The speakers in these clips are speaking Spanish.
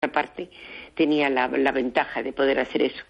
parte tenía la ventaja de poder hacer eso.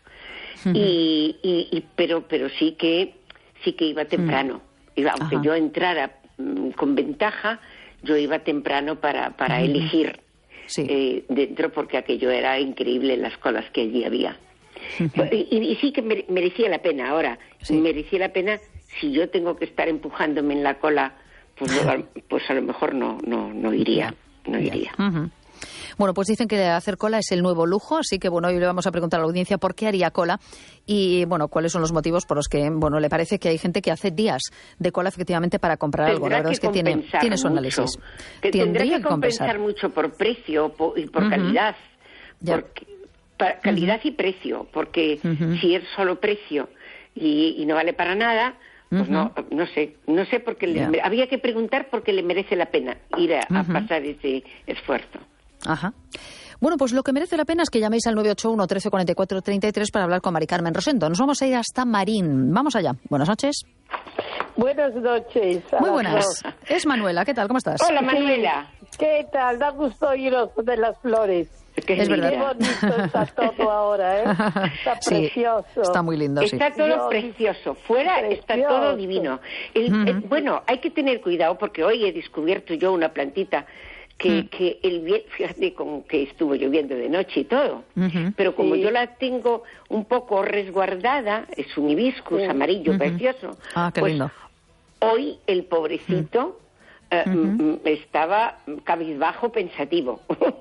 Pero sí que iba temprano. Aunque yo entrara con ventaja, yo iba temprano para elegir dentro, porque aquello era increíble, las colas que allí había. Y sí que merecía la pena. Ahora, merecía la pena si yo tengo que estar empujándome en la cola, pues a lo mejor no iría. Bueno, pues dicen que hacer cola es el nuevo lujo, así que bueno, hoy le vamos a preguntar a la audiencia por qué haría cola y bueno, cuáles son los motivos por los que, bueno, le parece que hay gente que hace días de cola efectivamente para comprar algo. La verdad es que tiene su análisis. Tendría que compensar mucho por precio y por calidad. Calidad y precio, porque si es solo precio y no vale para nada, pues no sé por qué había que preguntar por qué le merece la pena ir a pasar ese esfuerzo. Bueno, pues lo que merece la pena es que llaméis al 981 13 44 33 para hablar con Mari Carmen Rosendo. Nos vamos a ir hasta Marín. Vamos allá. Buenas noches. Buenas noches. Muy buenas. Es Manuela. ¿Qué tal? ¿Cómo estás? Hola, Manuela. ¿Qué tal? Da gusto oíros de las flores. Es verdad. Qué bonito está todo ahora, ¿eh? Está precioso. Está muy lindo, Está todo precioso. Fuera está todo divino. Bueno, hay que tener cuidado porque hoy he descubierto yo una plantita que fíjate con que estuvo lloviendo de noche y todo, pero como yo la tengo un poco resguardada, es un hibiscus amarillo precioso. Qué lindo. Hoy el pobrecito estaba cabizbajo, pensativo.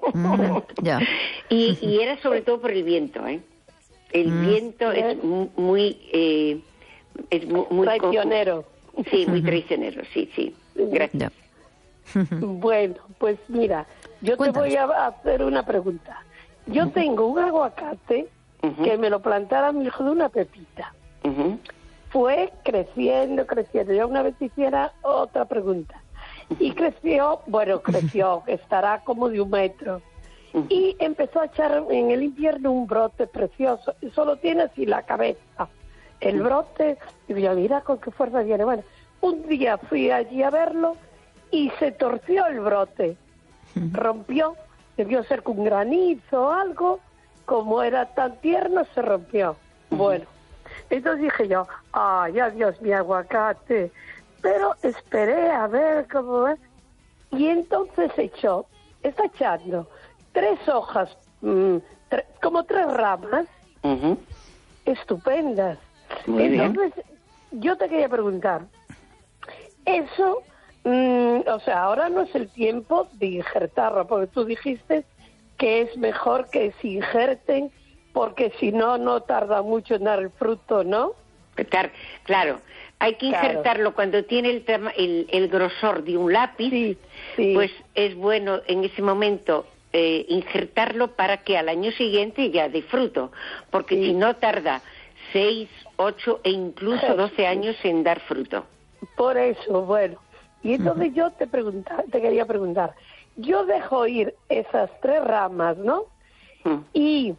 Y era sobre todo por el viento, ¿eh? El viento es muy traicionero. Sí, muy traicionero, sí. Gracias. Bueno, pues mira, yo te voy a hacer una pregunta. Yo tengo un aguacate que me lo plantara mi hijo de una pepita. Fue creciendo. Ya una vez hiciera otra pregunta. Y creció, estará como de 1 metro. Y empezó a echar en el invierno un brote precioso. Y solo tiene así la cabeza. El brote, y yo, mira con qué fuerza viene. Bueno, un día fui allí a verlo y se torció el brote, rompió, debió ser con granizo o algo, como era tan tierno se rompió. Bueno, entonces dije yo, ay, adiós mi aguacate, pero esperé a ver cómo es, y entonces está echando 3 hojas, como 3 ramas, estupendas. Entonces, yo te quería preguntar, eso... ahora no es el tiempo de injertarlo, porque tú dijiste que es mejor que se injerten, porque si no tarda mucho en dar el fruto, ¿no? Claro, hay que injertarlo cuando tiene el grosor de un lápiz, pues es bueno en ese momento injertarlo para que al año siguiente ya dé fruto, porque si no tarda 6, 8 e incluso 12 años en dar fruto. Por eso, bueno. Y entonces yo te quería preguntar, yo dejo ir esas 3 ramas, ¿no? Y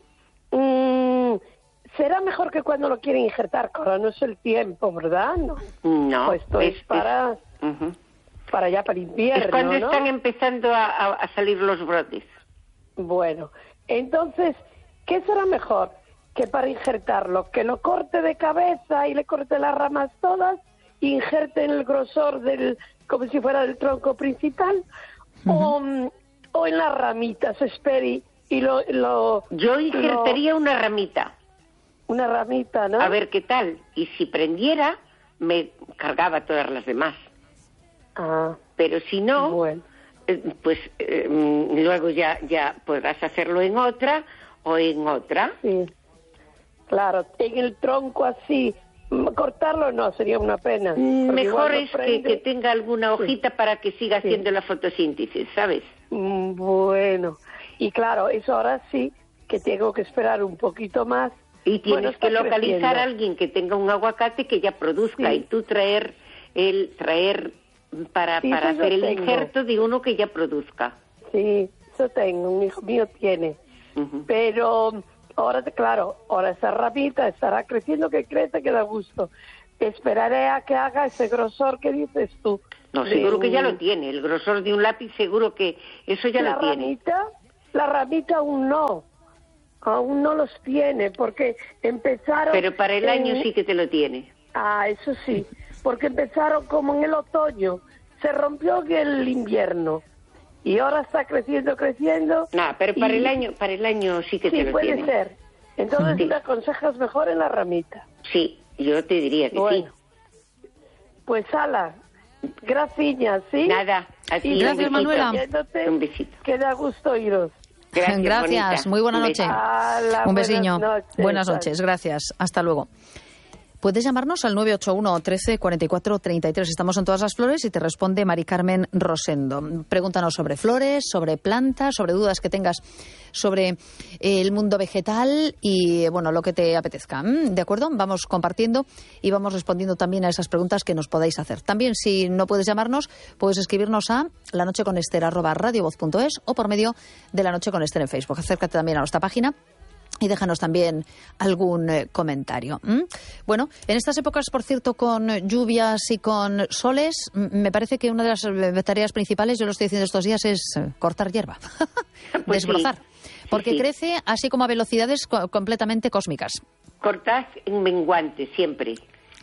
será mejor que cuando lo quieren injertar, que ahora no es el tiempo, ¿verdad? No, pues esto es para invierno, es cuando están empezando a salir los brotes. Bueno, entonces, ¿qué será mejor? Que para injertarlo, que lo corte de cabeza y le corte las ramas todas, inserte en el grosor como si fuera del tronco principal, o en las ramitas, espere y yo injertaría una ramita. Una ramita, ¿no? A ver qué tal. Y si prendiera, me cargaba todas las demás. Pero si no, pues luego ya podrás hacerlo en otra o en otra. Sí, claro, en el tronco así... Cortarlo no, sería una pena. Mejor es que tenga alguna hojita para que siga haciendo la fotosíntesis, ¿sabes? Bueno, y claro, eso ahora sí que tengo que esperar un poquito más. Y tienes que localizar a alguien que tenga un aguacate que ya produzca y tú traer para hacer el injerto de uno que ya produzca. Sí, eso tengo, un hijo mío tiene. Pero... ahora esa ramita estará creciendo, que crece, que da gusto. Esperaré a que haga ese grosor que dices tú. No, seguro que ya lo tiene. El grosor de un lápiz, seguro que eso ya lo tiene. la ramita aún no los tiene, porque empezaron... Pero para el año sí que te lo tiene. Ah, eso sí, porque empezaron como en el otoño, se rompió en el invierno, y ahora está creciendo. No, pero para el año sí que te lo tiene. Sí, puede ser. Entonces, ¿me aconsejas mejor en la ramita? Sí, yo te diría que sí. Pues ala, gracias, ¿sí? Nada, a ti. Gracias, Manuela. Un besito. Que da gusto oíros. Gracias. Muy buena noche. Un besiño. Buenas noches. Gracias. Hasta luego. Puedes llamarnos al 981 13 44 33. Estamos en Todas las Flores y te responde Mari Carmen Rosendo. Pregúntanos sobre flores, sobre plantas, sobre dudas que tengas sobre el mundo vegetal y, bueno, lo que te apetezca. ¿De acuerdo? Vamos compartiendo y vamos respondiendo también a esas preguntas que nos podáis hacer. También, si no puedes llamarnos, puedes escribirnos a lanocheconester@radiovoz.es o por medio de La Noche con Ester en Facebook. Acércate también a nuestra página y déjanos también algún comentario. Bueno, en estas épocas, por cierto, con lluvias y con soles, me parece que una de las tareas principales, yo lo estoy diciendo estos días, es cortar hierba, pues desbrozar, porque crece así como a velocidades completamente cósmicas. Cortad en menguante siempre.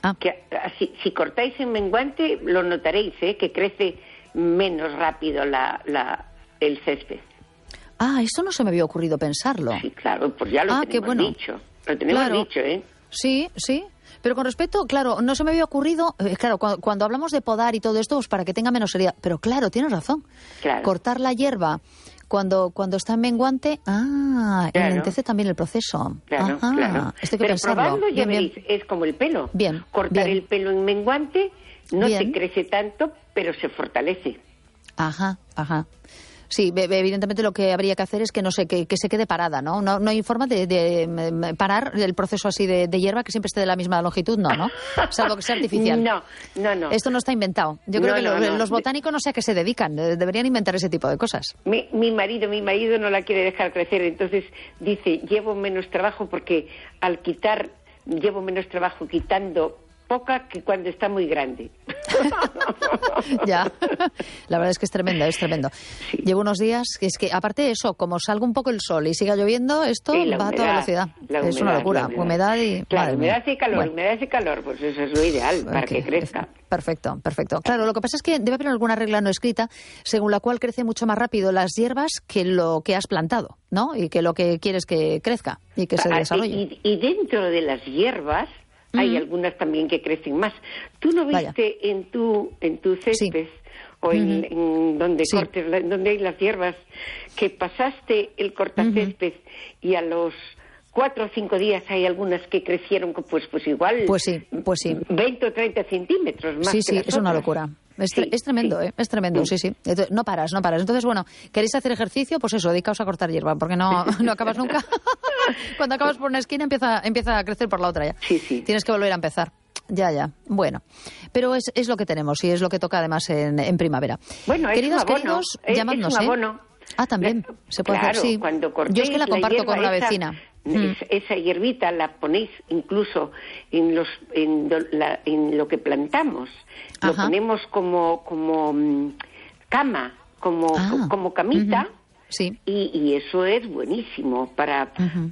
Si cortáis en menguante, lo notaréis, que crece menos rápido el césped. Eso no se me había ocurrido pensarlo. Sí, claro, pues ya lo tenemos dicho. Lo tenemos dicho, ¿eh? Sí. Pero con respecto, claro, no se me había ocurrido, claro, cuando hablamos de podar y todo esto, pues para que tenga menos seriedad. Pero claro, tienes razón. Claro. Cortar la hierba cuando está en menguante, enlentece también el proceso. Claro. Esto hay que pero pensarlo. Probando, ya veréis, es como el pelo. Cortar el pelo en menguante no te crece tanto, pero se fortalece. Ajá. Sí, evidentemente lo que habría que hacer es que que se quede parada, ¿no? No hay forma de parar el proceso así de hierba que siempre esté de la misma longitud, ¿no? Salvo que sea artificial. No. Esto no está inventado. Yo creo que los botánicos no sé a qué se dedican, deberían inventar ese tipo de cosas. Mi marido no la quiere dejar crecer, entonces dice, llevo menos trabajo porque llevo menos trabajo quitando poca que cuando está muy grande. Ya, la verdad es que es tremendo. Sí. Llevo unos días, es que aparte de eso, como salga un poco el sol y siga lloviendo, esto va a toda velocidad. Es una locura, humedad y... Claro, humedad y calor, pues eso es lo ideal para que crezca. Perfecto. Claro, lo que pasa es que debe haber alguna regla no escrita según la cual crece mucho más rápido las hierbas que lo que has plantado, ¿no? Y que lo que quieres que crezca y que se desarrolle. Y dentro de las hierbas hay algunas también que crecen más. ¿Tú no viste en tu césped o en donde cortes, donde hay las hierbas, que pasaste el cortacésped y a los 4 o 5 días hay algunas que crecieron pues igual pues sí 20 o 30 centímetros más que las es una locura. Es tremendo, es tremendo, sí. Entonces, no paras. Entonces, bueno, ¿queréis hacer ejercicio? Pues eso, dedicaos a cortar hierba, porque no acabas nunca. Cuando acabas por una esquina empieza a crecer por la otra ya. Sí. Tienes que volver a empezar. Ya. Bueno, pero es lo que tenemos y es lo que toca además en primavera. Bueno, queridos, es llamadnos, un abono. También se puede hacer, sí. Cuando yo es que la comparto con una vecina. Esa hierbita la ponéis incluso en lo que plantamos. Lo ponemos como cama, como camita. Sí. Y eso es buenísimo para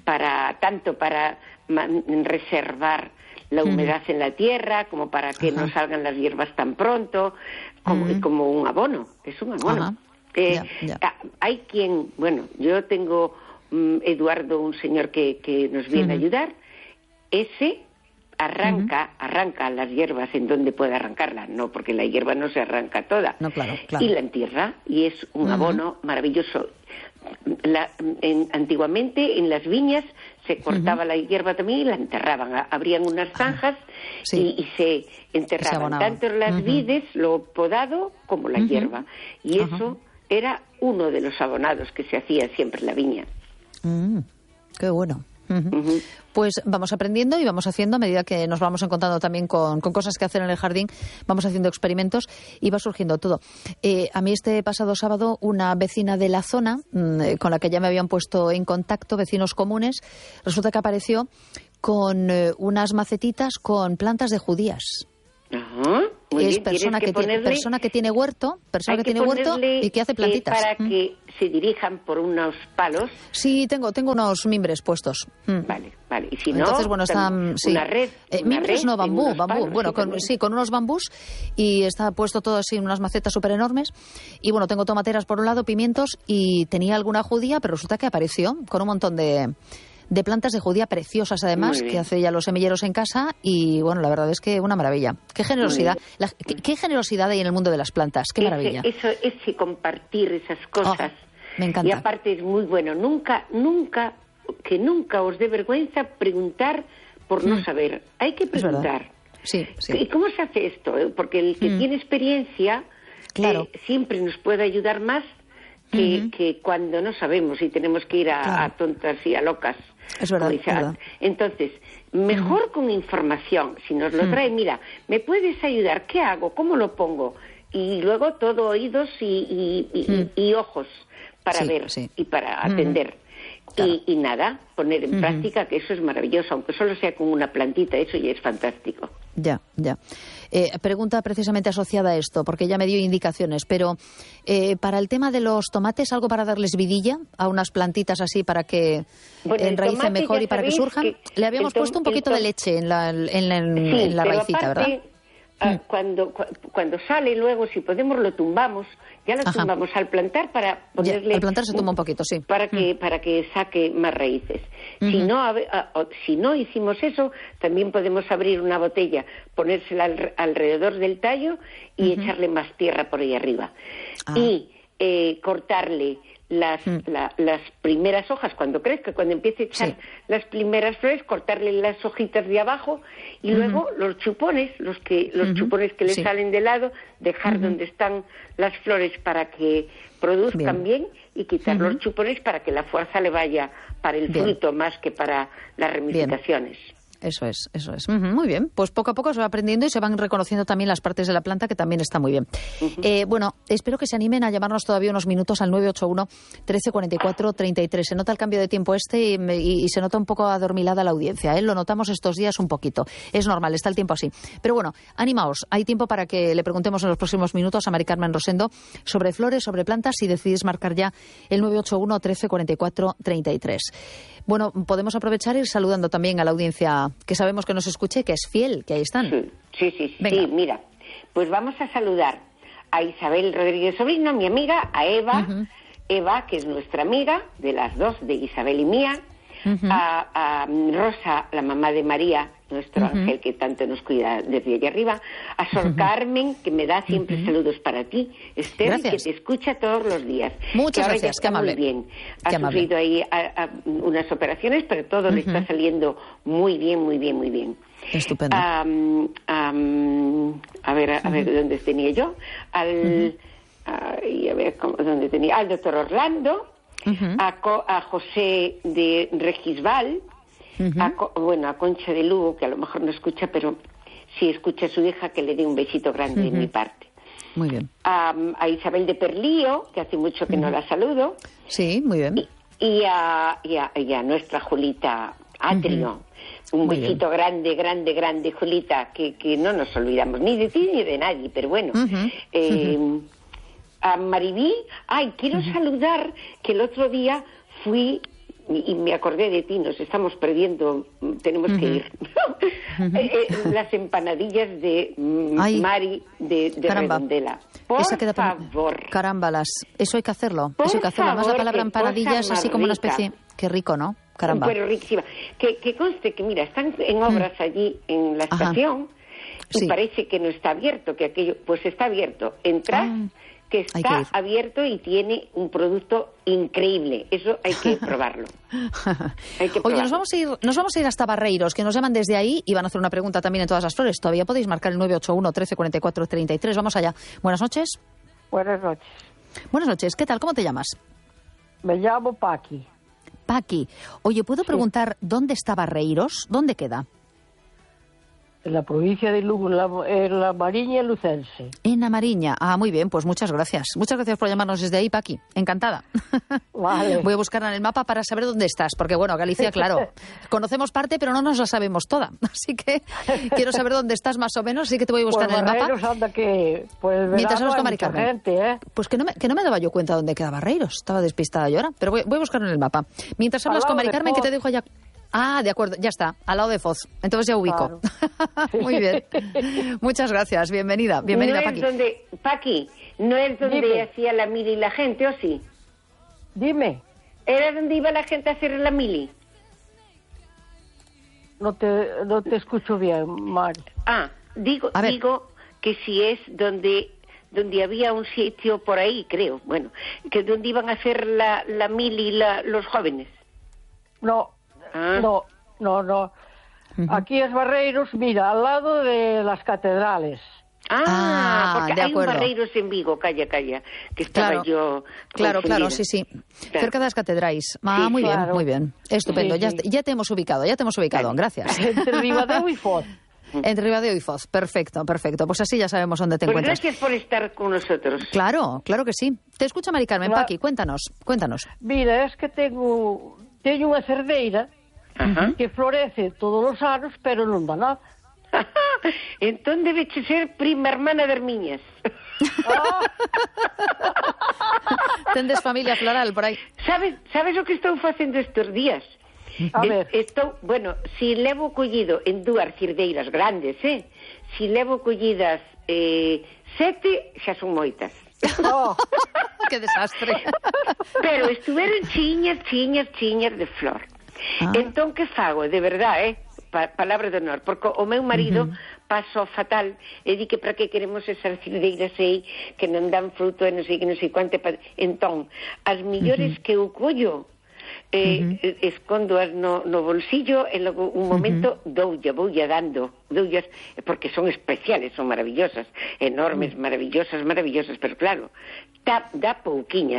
reservar la humedad en la tierra, como para que no salgan las hierbas tan pronto, como un abono. Es un abono. Hay quien, yo tengo Eduardo, un señor que nos viene a ayudar. Ese arranca las hierbas en donde puede arrancarlas, no, porque la hierba no se arranca toda. No, claro. Y la entierra, y es un abono maravilloso. Antiguamente en las viñas se cortaba la hierba también y la enterraban. Abrían unas zanjas y se enterraban tanto las vides, lo podado, como la hierba. Y eso era uno de los abonados que se hacía siempre en la viña. Qué bueno. Pues vamos aprendiendo y vamos haciendo a medida que nos vamos encontrando también con cosas que hacer en el jardín, vamos haciendo experimentos y va surgiendo todo. A mí este pasado sábado una vecina de la zona, con la que ya me habían puesto en contacto, vecinos comunes, resulta que apareció con unas macetitas con plantas de judías. es persona que tiene huerto, y que hace plantitas. Para que se dirijan por unos palos. Sí, tengo unos mimbres puestos. Vale. Y si entonces, no, una red. Mimbres no, bambú. Palos, bueno, con unos bambús, y está puesto todo así en unas macetas súper enormes. Y bueno, tengo tomateras por un lado, pimientos, y tenía alguna judía, pero resulta que apareció con un montón de plantas de judía preciosas, además, que hace ya los semilleros en casa. Y bueno, la verdad es que una maravilla. Qué generosidad. Qué generosidad hay en el mundo de las plantas. Qué maravilla. Ese compartir esas cosas. Me encanta. Y aparte es muy bueno. Nunca os dé vergüenza preguntar por no saber. Hay que preguntar. Sí. ¿Y cómo se hace esto? Porque el que tiene experiencia siempre nos puede ayudar más que cuando no sabemos y tenemos que ir a tontas y a locas. Es verdad. Entonces, mejor con información. Si nos lo trae, mira, ¿me puedes ayudar? ¿Qué hago? ¿Cómo lo pongo? Y luego todo oídos y ojos para ver y para atender. Claro. Y nada, poner en práctica, que eso es maravilloso, aunque solo sea con una plantita, eso ya es fantástico. Ya. Pregunta precisamente asociada a esto, porque ya me dio indicaciones, pero para el tema de los tomates, ¿algo para darles vidilla a unas plantitas así para que enraicen mejor y para que surjan? Le habíamos puesto un poquito de leche en la raicita, aparte, ¿verdad? Cuando sale luego, si podemos, lo tumbamos. Ya lo tumbamos al plantar para ponerle... Al plantar se tumba un poquito, sí. Para que saque más raíces. Si no hicimos eso, también podemos abrir una botella, ponérsela alrededor del tallo y echarle más tierra por ahí arriba. Y cortarle las primeras hojas cuando crezca, cuando empiece a echar las primeras flores, cortarle las hojitas de abajo y luego los chupones, los chupones que le salen de lado, dejar donde están las flores para que produzcan bien y quitar los chupones para que la fuerza le vaya para el fruto más que para las ramificaciones. Eso es. Muy bien, pues poco a poco se va aprendiendo y se van reconociendo también las partes de la planta, que también está muy bien. Bueno, espero que se animen a llamarnos todavía unos minutos al 981 1344 33. Se nota el cambio de tiempo y se nota un poco adormilada la audiencia, Lo notamos estos días un poquito. Es normal, está el tiempo así. Pero bueno, animaos. Hay tiempo para que le preguntemos en los próximos minutos a Mari Carmen Rosendo sobre flores, sobre plantas, si decidís marcar ya el 981 1344 33. Bueno, podemos aprovechar e ir saludando también a la audiencia que sabemos que nos escuche, que es fiel, que ahí están. Sí, mira, pues vamos a saludar a Isabel Rodríguez Sobrino, mi amiga, a Eva, que es nuestra amiga, de las dos, de Isabel y mía, a Rosa, la mamá de María, nuestro ángel que tanto nos cuida desde allá arriba, a Sor Carmen, que me da siempre saludos para ti, Esther, que te escucha todos los días. Muchas gracias, qué amable. Muy bien. Ha sufrido ahí unas operaciones, pero todo le está saliendo muy bien. Estupendo. A ver, ¿dónde tenía yo? Al doctor Orlando, a José de Regisbal, a Concha de Lugo, que a lo mejor no escucha, pero si escucha a su hija, que le dé un besito grande de mi parte. Muy bien. A Isabel de Perlío, que hace mucho que no la saludo. Sí, muy bien. Y a nuestra Julita Atrio. Un besito grande, Julita, que no nos olvidamos ni de ti ni de nadie, pero bueno. A Maribí, quiero saludar, que el otro día fui y me acordé de ti, nos estamos perdiendo, tenemos que ir. Las empanadillas de Mari de Redondela. Por favor. Eso hay que hacerlo. Además, la palabra empanadillas así como una especie... Qué rico, ¿no? Caramba. Pero riquísima. Que conste que, mira, están en obras allí en la estación y parece que no está abierto, que aquello, pues está abierto. Entras... que está abierto y tiene un producto increíble. Eso hay que probarlo. Oye, nos vamos a ir hasta Barreiros, que nos llaman desde ahí y van a hacer una pregunta también en todas las flores. Todavía podéis marcar el 981 1344 33. Vamos allá. Buenas noches. Buenas noches. Buenas noches. ¿Qué tal? ¿Cómo te llamas? Me llamo Paqui. Paqui. Oye, ¿puedo preguntar dónde está Barreiros? ¿Dónde queda? En la provincia de Lugo, en la Mariña Lucense. En la Mariña. Ah, muy bien, pues muchas gracias. Muchas gracias por llamarnos desde ahí, Paqui. Encantada. Vale. Voy a buscarla en el mapa para saber dónde estás, porque bueno, Galicia, claro, conocemos parte, pero no nos la sabemos toda. Así que quiero saber dónde estás más o menos, así que te voy a buscar en el mapa. Anda que, pues, mientras hablas con Mari mucha Carmen. gente, ¿eh? Pues que no me daba yo cuenta dónde queda Barreiros. Estaba despistada yo ahora, pero voy a buscarlo en el mapa. Mientras hablas con Mari Carmen, que te dejo ya... Ah, de acuerdo, ya está, al lado de Foz. Entonces ya ubico. Claro. Muy bien. Muchas gracias, bienvenida, Paqui. Paqui, ¿no es donde hacía la mili la gente, o sí? Dime. ¿Era donde iba la gente a hacer la mili? No te escucho bien, Mari. Ah, digo que si es donde había un sitio por ahí, creo, bueno, que donde iban a hacer la mili los jóvenes. No. No. Aquí es Barreiros, mira, al lado de las catedrales. Porque hay un Barreiros en Vigo, calla, que estaba yo Claro, sí. Claro. Cerca de las catedrales. Muy bien, muy bien. Estupendo, sí. Ya te hemos ubicado, gracias. Entre Ribadeo y Foz. Entre Ribadeo y Foz, perfecto. Pues así ya sabemos dónde te encuentras. Gracias por estar con nosotros. Claro que sí. Te escucha Mari Carmen, Paqui, cuéntanos. Mira, es que tengo unha cerdeira que florece todos os anos, pero non dá nada. Entón debe ser prima hermana de Hermiñas. Tendes familia floral por aí. Sabes o que estou facendo estes días? A ver. Si levo collido en dúas cirdeiras grandes, si levo collidas 7, xa son moitas. Que desastre. Pero estuveron chiñas de flor. Entón, que fago? De verdade, palabra de honor, porque o meu marido pasou fatal e di que para que queremos esas cirdeiras aí que non dan fruto e non sei quanto. Entón, as millores que eu collo escondoas no bolsillo e logo un momento voulla dando, porque son especiales, son maravillosas, enormes, maravillosas, pero claro, dá pouquiñas.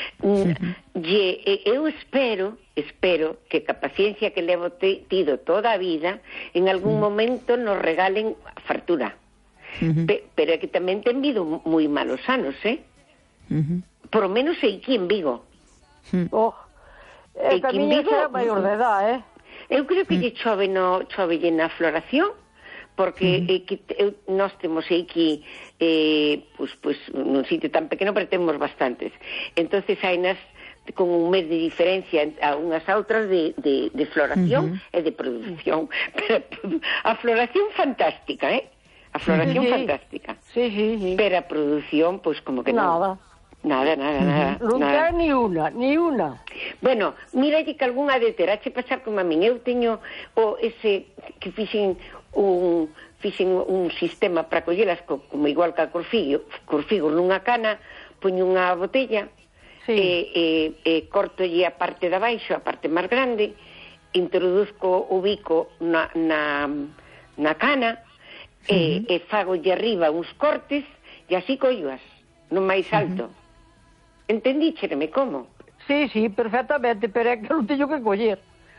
Eu espero que a paciencia que levo tido toda a vida en algún momento nos regalen fartura. Pero é que tamén ten vido moi malos anos, por lo menos aquí en Vigo. É que a miña xa é maior de edad, Eu creo que lle chove na floración, porque nós temos aquí pues nun sitio tan pequeno, pero temos bastantes. Entonces hai nas con un mes de diferencia a unhas a outras de floración e de produción. Pero a floración fantástica, a floración fantástica. Sí. Pero a produción, pues como que non. Nada. Non ten ni unha. Bueno, mira que algunha de ter, hache pasar como a min. Eu teño ese que fixen un sistema para collelas como igual que a corfigo nunha cana, poño unha botella e cortolle a parte de abaixo, a parte máis grande, introduzco o bico na cana e fagolle arriba uns cortes e así colloas no máis alto. Entendíchereme como? Sí, perfectamente, pero é que non teño que coller.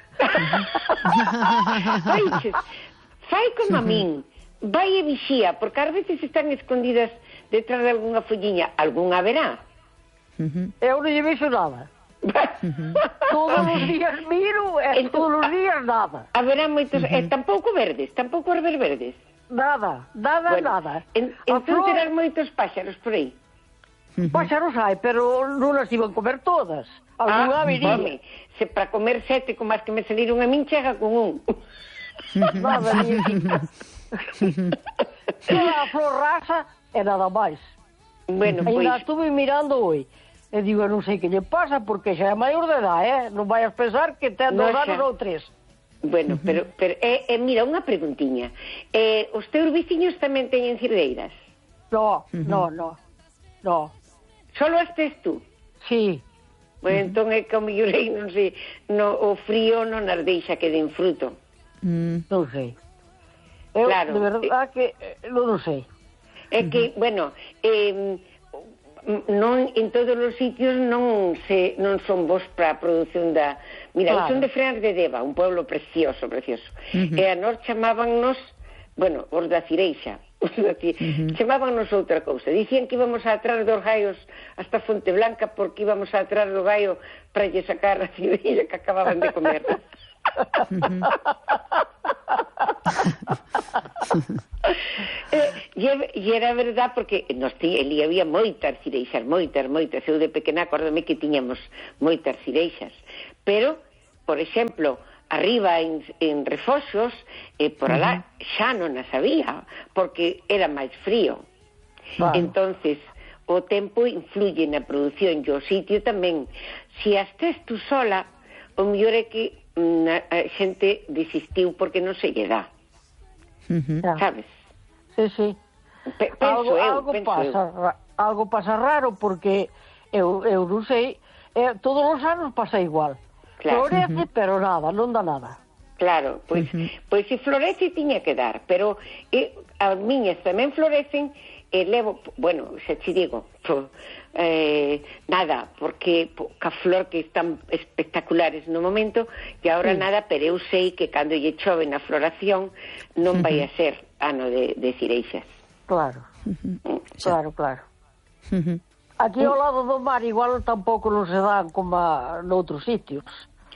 Fai como a min, vai e vixía, porque ás veces están escondidas detrás de algunha folliña, algunha verá. Eu non lle vexo nada. Todos os días miro e todos os días nada. Haberá moitos, tampouco verdes. Nada. Entón terás moitos páxaros por aí. Páxaros hai, pero non as iban comer todas. Alguna viría. Se para comer 7, como as que me saliron a min, chega con un. Nada, a flor rasa e nada máis. Bueno, pois... Ainda estuve mirando hoy. E digo, non sei que lle pasa, porque xa é maior de edad, non vayas pensar que ten 2 anos ou 3. Bueno, pero mira, unha preguntiña. Os teus veciños tamén teñen cirdeiras? No. Solo as tes tú? Sí. Bueno, entón é que o mellorei, non sei, o frío non as deixa que den fruto. Non sei. Eu, de verdad que non sei. É que, bueno, non en todos os sitios non son bons para a produción da... Mira, son de Freas de Deva, un pueblo precioso. E a nós chamábannos bueno, os da cireixa, chamábanos outra cousa, dicían que íbamos atrás dos gallos hasta Fonte Blanca porque íbamos atrás do gallo para lle sacar a cireixa que acababan de comer. E era verdad porque ali había moitas cireixas, moitas. Eu de pequena acórdame que tiñamos moitas cireixas, pero, por exemplo, arriba en Refoxos, por alá xa non as había, porque era máis frío. Entonces, o tempo influye na produción e o sitio tamén. Se as tes tú sola, o mellor é que a xente desistiu porque non se lle dá. Sabes? Sí. Algo pasa raro porque eu non sei, todos os anos pasa igual. Claro. Florece, pero nada, non dá nada. Claro, pois se florece tiña que dar, pero as miñas tamén florecen e levo, bueno, xa te digo, nada, porque ca flor que están espectaculares no momento e agora nada, pero eu sei que cando lle chove na floración non vai a ser ano de cireixas. Claro, claro. Aquí ao lado do mar igual tampouco non se dan como noutros sitios.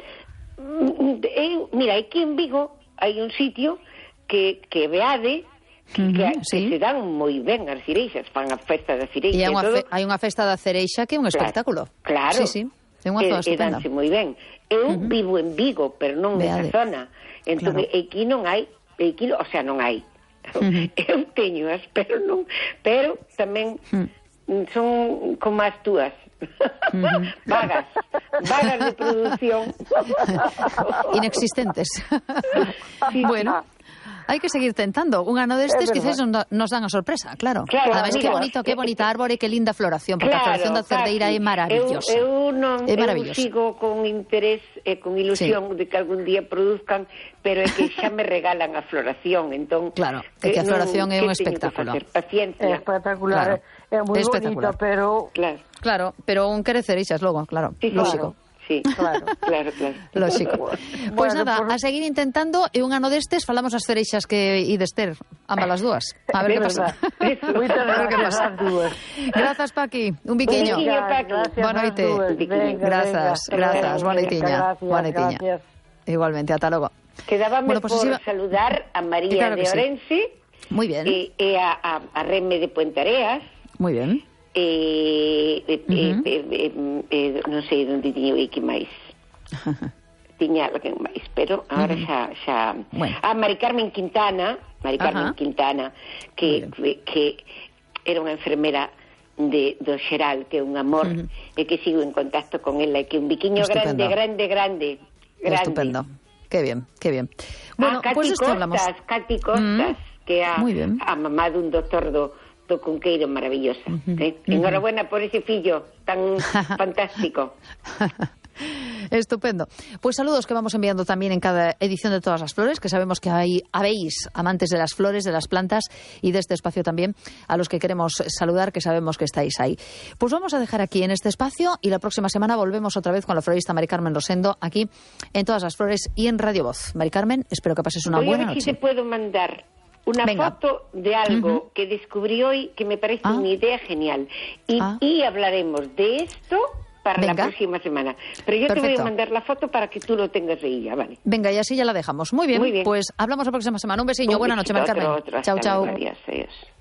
Mira, aquí en Vigo hai un sitio que veade que se dan moi ben as cireixas, fan a festa da cireixa e hai unha festa da cereixa que é un espectáculo. Claro, sí, é unha zona estupenda. E danse moi ben. Eu vivo en Vigo, pero non nesa zona, entón aquí non hai, o sea, non hai. Eu teñoas, pero tamén son como as túas. Vagas de producción. Inexistentes. Bueno, hai que seguir tentando. Un ano destes quizás nos dan a sorpresa, claro. Ademais, que bonita árbore, que linda floración, porque a floración da cerdeira é maravillosa. Eu sigo con interés e con ilusión de que algún día produzcan, pero é que xa me regalan a floración, entón... Claro, é que a floración é un espectáculo. Paciencia. É espectacular, é moi bonita, pero... Claro, pero un quere cereixas logo, claro, lógico. Sí, claro. Lógico. Pois nada, a seguir intentando e un ano destes falamos as cereixas que ides ter, ambas as dúas. A ver que pasa. Moitas grazas. Grazas, Paqui. Un biquiño. Boa noite. Grazas. Boa noitiña. Igualmente, ata logo. Quedábame por saludar a María de Orense. Muy bien. E a Reme de Puentareas. Muy bien. Non sei onde tiña que máis. Tiña alguén máis, pero agora xa a Mari Carmen Quintana, que era unha enfermera do Xeral, que é un amor, e que sigo en contacto con ela, e que un biquiño grande. Estupendo. Qué bien. Bueno, pues esto hablamos. Cati Costas, que é a mamá dun doctor do Cunqueiro, maravillosa. Enhorabuena por ese fillo tan fantástico. Estupendo. Pues saludos que vamos enviando también en cada edición de Todas las Flores, que sabemos que habéis amantes de las flores, de las plantas y de este espacio también, a los que queremos saludar, que sabemos que estáis ahí. Pues vamos a dejar aquí en este espacio y la próxima semana volvemos otra vez con la florista Mari Carmen Rosendo, aquí en Todas las Flores y en Radio Voz. Mari Carmen, espero que pases una buena noche. Si te puedo mandar una foto de algo que descubrí hoy que me parece una idea genial. Y hablaremos de esto para la próxima semana. Pero yo te voy a mandar la foto para que tú lo tengas ahí ya, ¿vale? Venga, y así ya la dejamos. Muy bien. Pues hablamos la próxima semana. Un besiño. Buena noche, Mari Carmen. Chao. Chao. Adiós.